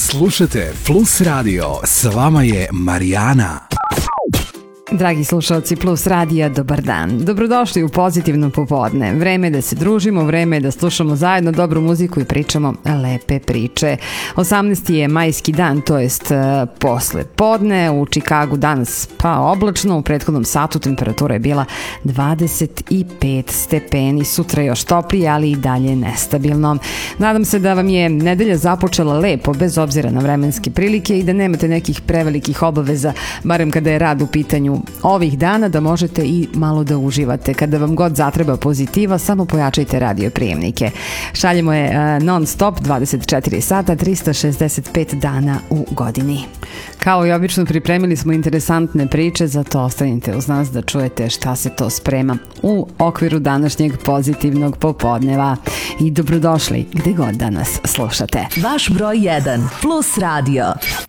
Slušajte Plus Radio, s vama je Marijana. Dragi slušalci Plus Radija, dobar dan. Dobrodošli u Pozitivno popodne. Vreme je da se družimo, vreme je da slušamo zajedno dobru muziku i pričamo lepe priče. 18. je majski dan, to jest posle podne. U Čikagu danas oblačno, u prethodnom satu temperatura je bila 25 stepeni. Sutra još toplije, ali i dalje nestabilno. Nadam se da vam je nedelja započela lepo, bez obzira na vremenske prilike i da nemate nekih prevelikih obaveza, barem kada je rad u pitanju ovih dana, da možete i malo da uživate. Kada vam god zatreba pozitiva, samo pojačajte radio prijemnike. Šaljemo je non stop 24 sata, 365 dana u godini. Kao i obično pripremili smo interesantne priče, zato ostanite uz nas da čujete šta se to sprema u okviru današnjeg pozitivnog popodneva. I dobrodošli gde god da nas slušate. Vaš broj 1 Plus Radio.